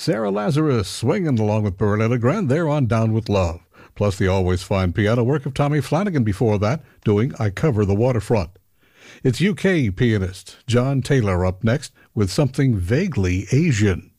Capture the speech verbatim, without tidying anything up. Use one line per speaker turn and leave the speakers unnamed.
Sarah Lazarus swinging along with Berletta Grand there on Down with Love. Plus the always fine piano work of Tommy Flanagan before that, doing I Cover the Waterfront. It's U K pianist John Taylor up next with something vaguely Asian.